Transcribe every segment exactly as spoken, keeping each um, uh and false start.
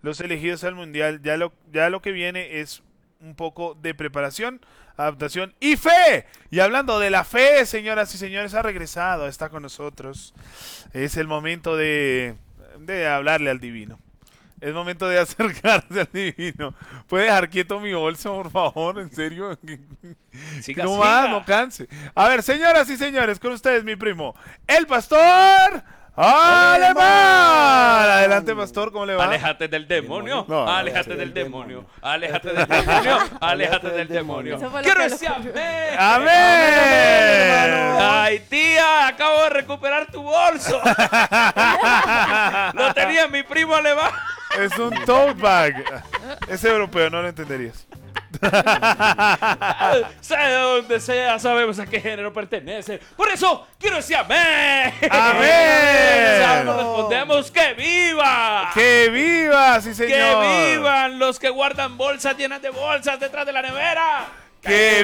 los elegidos al mundial. Ya lo, ya lo que viene es un poco de preparación, adaptación y fe. Y hablando de la fe, señoras y señores, ha regresado, está con nosotros. Es el momento de, de hablarle al divino. Es momento de acercarse al divino. ¿Puede dejar quieto mi bolso, por favor? ¿En serio? Siga, no siga. más, no canse. A ver, señoras y señores, con ustedes mi primo, el pastor Alemán. Adelante, pastor, ¿cómo le va? Aléjate del demonio, No, no, aléjate del demonio, aléjate del demonio, aléjate del demonio. Eso fue lo Quiero que lo decir amén. ¡Amén! Ay, tía, acabo de recuperar tu bolso. Lo tenía mi primo alemán. Es un tote bag. Es europeo, no lo entenderías. Sea de donde sea, sabemos a qué género pertenece. Por eso, quiero decir amén. ¡Amén! Salmo respondemos que viva. ¡Que viva, sí, señor! ¡Que vivan los que guardan bolsas llenas de bolsas detrás de la nevera! ¡Que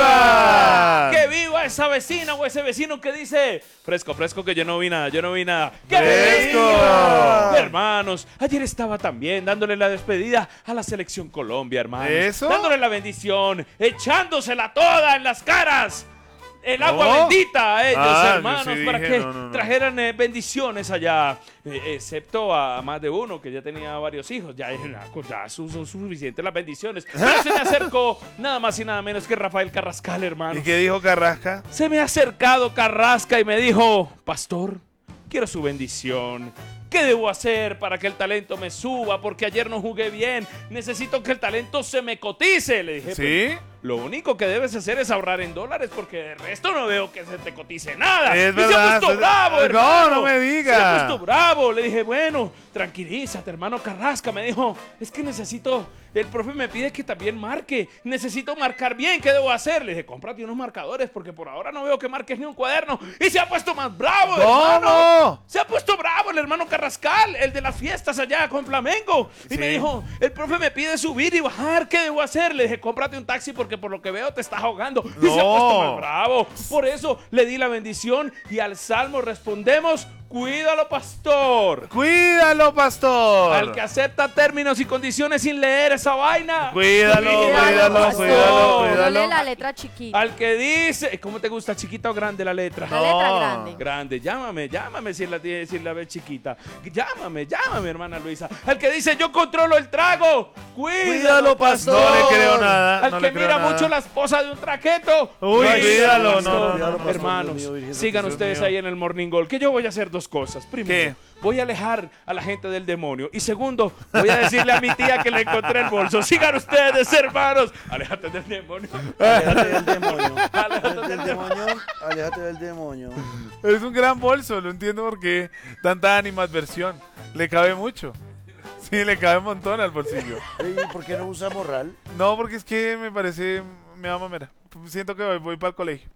viva! ¡Que viva esa vecina o ese vecino que dice fresco, fresco, que yo no vi nada, yo no vi nada! ¡Que ¡Fresco! viva! Hermanos, ayer estaba también dándole la despedida a la selección Colombia, hermanos. ¿Eso? Dándole la bendición, echándosela toda en las caras. El agua ¿No? bendita a ellos, Ah, yo hermanos, sí para dije, que no, no, no. trajeran eh, bendiciones allá, eh, excepto a más de uno que ya tenía varios hijos. Ya, ya, ya son, son suficientes las bendiciones. Pero se me acercó nada más y nada menos que Rafael Carrascal, hermano. ¿Y qué dijo Carrasca? Se me ha acercado Carrasca y me dijo: pastor, quiero su bendición. ¿Qué debo hacer para que el talento me suba? Porque ayer no jugué bien. Necesito que el talento se me cotice. Le dije, ¿Sí? pues, lo único que debes hacer es ahorrar en dólares, porque de resto no veo que se te cotice nada. Es y se ha verdad, puesto se- bravo, No, hermano. no me diga. Se ha puesto bravo. Le dije, bueno, tranquilízate, hermano Carrasca. Me dijo, es que necesito, el profe me pide que también marque. Necesito marcar bien. ¿Qué debo hacer? Le dije, cómprate unos marcadores, porque por ahora no veo que marques ni un cuaderno. Y se ha puesto más bravo, hermano. ¿Cómo? Se ha puesto bravo el hermano Carrascal, el de las fiestas allá con Flamengo. Y Sí. me dijo, el profe me pide subir y bajar, ¿qué debo hacer? Le dije, cómprate un taxi porque por lo que veo te estás ahogando. Y se ha No. puesto más bravo. Por eso le di la bendición y al salmo respondemos, cuídalo, pastor. ¡Cuídalo, pastor! Al que acepta términos y condiciones sin leer esa vaina. Cuídalo, cuídalo, pastor. cuídalo, No cuídalo. lee la letra chiquita. Al que dice, ¿cómo te gusta, chiquita o grande la letra? La letra No. grande. Grande, llámame, llámame si la, tiene- si la ves chiquita. Llámame, llámame, hermana Luisa. Al que dice, yo controlo el trago. Cuídalo, Cuídalo, pastor. No le creo nada. Al no que le creo mira nada. mucho la esposa de un traqueto. Uy, cuídalo, pastor. no, no, no, Cuídalo, pastor, Hermanos, Dios mío, Virgen sigan Dios ustedes mío. ahí en el Morning Goal, que yo voy a hacer dos cosas. Primero, ¿Qué? voy a alejar a la gente del demonio. Y segundo, voy a decirle a mi tía que le encontré el bolso. Sigan ustedes, hermanos. Aléjate del demonio. Aléjate del demonio. Aléjate Aléjate del del demonio. Aléjate del demonio. Es un gran bolso, no entiendo por qué tanta animadversión. Le cabe mucho. Sí, le cabe un montón al bolsillo. Ey, ¿por qué no usa morral? No, porque es que me parece, me da mamera. Siento que voy, voy para el colegio.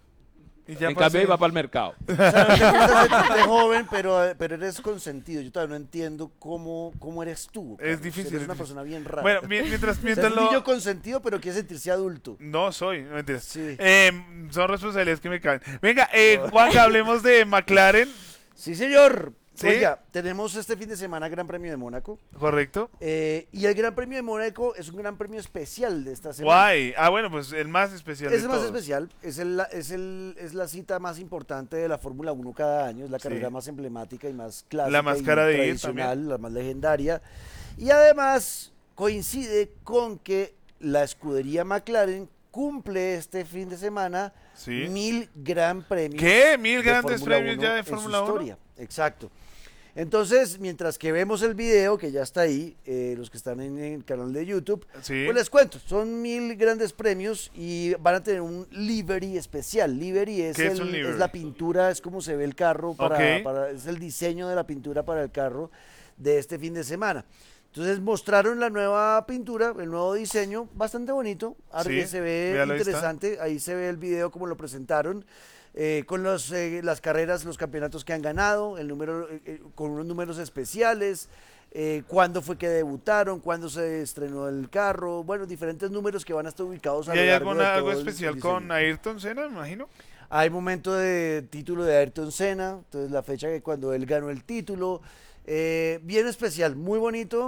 Y ya En pasé. cambio, iba para el mercado. O sea, no te gusta sentirte joven, pero, pero eres consentido. Yo todavía no entiendo cómo, cómo eres tú. Es Carlos. difícil, Eres es una difícil. persona bien rara. Bueno, mi- mientras, O sea, mientras es un niño lo... consentido, pero quiere sentirse adulto. No soy, no mentiras. Sí. Eh, son responsabilidades que me caen. Venga, eh, Juan, hablemos de McLaren, Sí, señor. ¿Sí? Oiga, tenemos este fin de semana Gran Premio de Mónaco. ¿correcto? eh, y el Gran Premio de Mónaco es un gran premio especial de esta semana. Guay. Ah, bueno, pues el más especial Es de el más todos. especial, es, el, es, el, es la cita más importante de la Fórmula uno cada año, es la Sí. carrera más emblemática y más clásica La más y cara de ir tradicional, la más legendaria. Y además coincide con que la escudería McLaren cumple este fin de semana Sí. mil gran premios. ¿Qué? ¿Mil de grandes Fórmula premios uno ya de en su Fórmula uno? historia. Exacto. Entonces, mientras que vemos el video, que ya está ahí, eh, los que están en el canal de YouTube, Sí. pues les cuento, son mil grandes premios y van a tener un livery especial. Livery es, ¿Qué es el- un livery? es la pintura, es como se ve el carro, para, Ok. para- es el diseño de la pintura para el carro de este fin de semana. Entonces mostraron la nueva pintura, el nuevo diseño, bastante bonito, ahora Sí, que se ve véalo, ahí está. interesante, ahí se ve el video como lo presentaron. eh, con los, eh, las carreras, los campeonatos que han ganado, el número, eh, eh, con unos números especiales, eh, cuándo fue que debutaron, cuándo se estrenó el carro, bueno, diferentes números que van a estar ubicados a ¿Y lo hay largo alguna, de algo todo el especial diseño. con Ayrton Senna, me imagino? Hay momento de título de Ayrton Senna, entonces la fecha que cuando él ganó el título, eh, bien especial, muy bonito.